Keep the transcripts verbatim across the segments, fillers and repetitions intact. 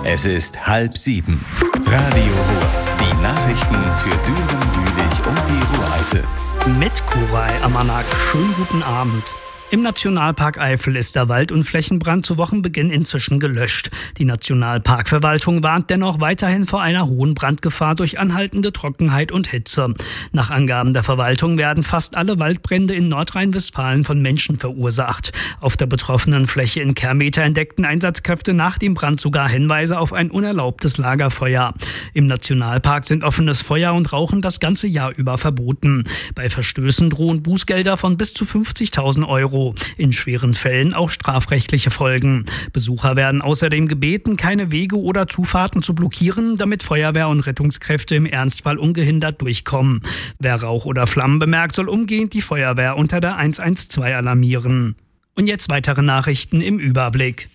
Es ist halb sieben. Radio Ruhr. Die Nachrichten für Düren, Jülich und die Ruhreifel. Mit Kuray Amanak. Schönen guten Abend. Im Nationalpark Eifel ist der Wald- und Flächenbrand zu Wochenbeginn inzwischen gelöscht. Die Nationalparkverwaltung warnt dennoch weiterhin vor einer hohen Brandgefahr durch anhaltende Trockenheit und Hitze. Nach Angaben der Verwaltung werden fast alle Waldbrände in Nordrhein-Westfalen von Menschen verursacht. Auf der betroffenen Fläche in Kehrmeter entdeckten Einsatzkräfte nach dem Brand sogar Hinweise auf ein unerlaubtes Lagerfeuer. Im Nationalpark sind offenes Feuer und Rauchen das ganze Jahr über verboten. Bei Verstößen drohen Bußgelder von bis zu fünfzigtausend Euro. In schweren Fällen auch strafrechtliche Folgen. Besucher werden außerdem gebeten, keine Wege oder Zufahrten zu blockieren, damit Feuerwehr und Rettungskräfte im Ernstfall ungehindert durchkommen. Wer Rauch oder Flammen bemerkt, soll umgehend die Feuerwehr unter der eins eins zwei alarmieren. Und jetzt weitere Nachrichten im Überblick.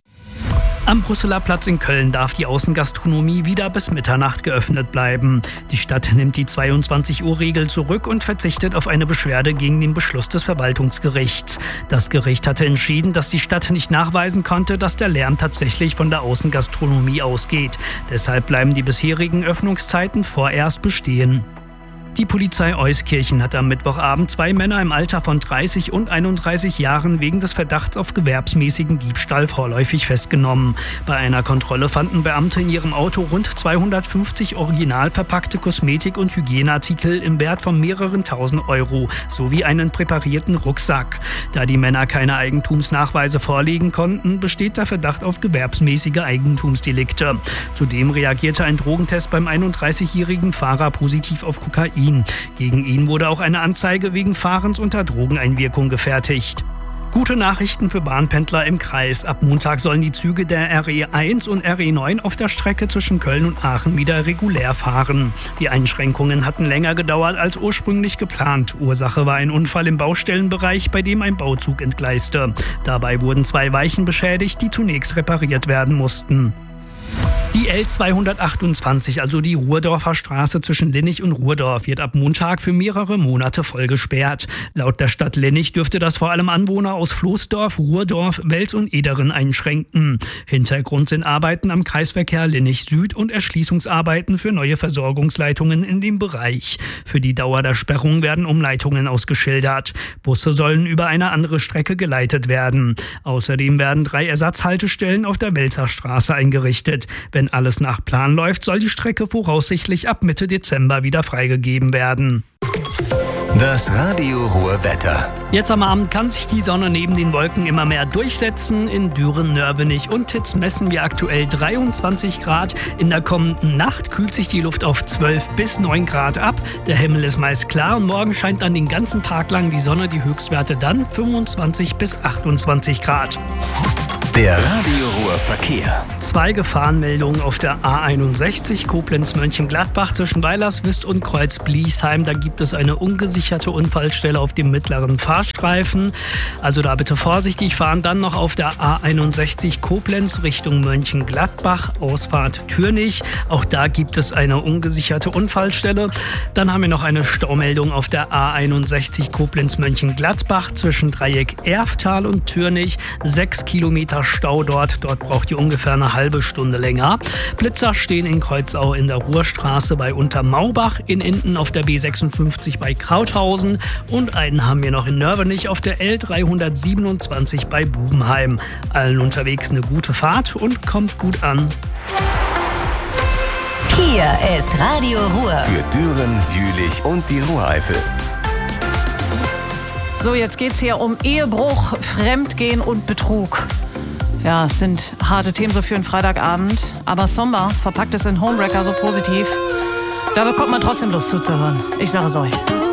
Am Brüsseler Platz in Köln darf die Außengastronomie wieder bis Mitternacht geöffnet bleiben. Die Stadt nimmt die zweiundzwanzig Uhr Regel zurück und verzichtet auf eine Beschwerde gegen den Beschluss des Verwaltungsgerichts. Das Gericht hatte entschieden, dass die Stadt nicht nachweisen konnte, dass der Lärm tatsächlich von der Außengastronomie ausgeht. Deshalb bleiben die bisherigen Öffnungszeiten vorerst bestehen. Die Polizei Euskirchen hat am Mittwochabend zwei Männer im Alter von dreißig und einunddreißig Jahren wegen des Verdachts auf gewerbsmäßigen Diebstahl vorläufig festgenommen. Bei einer Kontrolle fanden Beamte in ihrem Auto rund zweihundertfünfzig original verpackte Kosmetik- und Hygieneartikel im Wert von mehreren tausend Euro sowie einen präparierten Rucksack. Da die Männer keine Eigentumsnachweise vorlegen konnten, besteht der Verdacht auf gewerbsmäßige Eigentumsdelikte. Zudem reagierte ein Drogentest beim einunddreißigjährigen Fahrer positiv auf Kokain. Gegen ihn wurde auch eine Anzeige wegen Fahrens unter Drogeneinwirkung gefertigt. Gute Nachrichten für Bahnpendler im Kreis. Ab Montag sollen die Züge der R E eins und R E neun auf der Strecke zwischen Köln und Aachen wieder regulär fahren. Die Einschränkungen hatten länger gedauert als ursprünglich geplant. Ursache war ein Unfall im Baustellenbereich, bei dem ein Bauzug entgleiste. Dabei wurden zwei Weichen beschädigt, die zunächst repariert werden mussten. Die L zweihundertachtundzwanzig, also die Ruhrdorfer Straße zwischen Linnich und Ruhrdorf, wird ab Montag für mehrere Monate voll gesperrt. Laut der Stadt Linnich dürfte das vor allem Anwohner aus Floßdorf, Ruhrdorf, Wels und Ederen einschränken. Hintergrund sind Arbeiten am Kreisverkehr Linnich Süd und Erschließungsarbeiten für neue Versorgungsleitungen in dem Bereich. Für die Dauer der Sperrung werden Umleitungen ausgeschildert. Busse sollen über eine andere Strecke geleitet werden. Außerdem werden drei Ersatzhaltestellen auf der Welser Straße eingerichtet. Wenn alles nach Plan läuft, soll die Strecke voraussichtlich ab Mitte Dezember wieder freigegeben werden. Das Radio Ruhr Wetter. Jetzt am Abend kann sich die Sonne neben den Wolken immer mehr durchsetzen. In Düren, Nörvenich und Titz messen wir aktuell dreiundzwanzig Grad. In der kommenden Nacht kühlt sich die Luft auf zwölf bis neun Grad ab. Der Himmel ist meist klar und morgen scheint dann den ganzen Tag lang die Sonne. Die Höchstwerte dann fünfundzwanzig bis achtundzwanzig Grad. Der Radio Ruhr Verkehr. Zwei Gefahrenmeldungen auf der A einundsechzig Koblenz-Mönchengladbach zwischen Weilerswist und Kreuz-Bliesheim. Da gibt es eine ungesicherte Unfallstelle auf dem mittleren Fahrstreifen. Also da bitte vorsichtig fahren. Dann noch auf der A einundsechzig Koblenz Richtung Mönchengladbach, Ausfahrt Türnich. Auch da gibt es eine ungesicherte Unfallstelle. Dann haben wir noch eine Staumeldung auf der A einundsechzig Koblenz-Mönchengladbach zwischen Dreieck Erftal und Türnich. Sechs Kilometer Stau dort. Dort braucht ihr ungefähr eine halbe Stunde länger. Blitzer stehen in Kreuzau in der Ruhrstraße bei Untermaubach, in Enden auf der B sechsundfünfzig bei Krauthausen und einen haben wir noch in Nörvenich auf der L dreihundertsiebenundzwanzig bei Bubenheim. Allen unterwegs eine gute Fahrt und kommt gut an. Hier ist Radio Ruhr. Für Düren, Jülich und die Ruhreifel. So, jetzt geht's hier um Ehebruch, Fremdgehen und Betrug. Ja, es sind harte Themen so für einen Freitagabend. Aber Sommer verpackt es in Homewrecker so positiv. Da bekommt man trotzdem Lust zuzuhören. Ich sage es euch.